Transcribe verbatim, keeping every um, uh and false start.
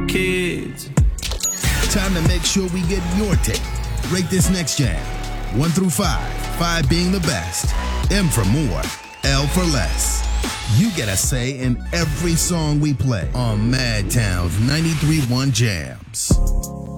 kids. Time to make sure we get your take. Rate this next jam. One through five. Five being the best. M for more. L for less. You get a say in every song we play on Madtown's ninety-three point one Jams.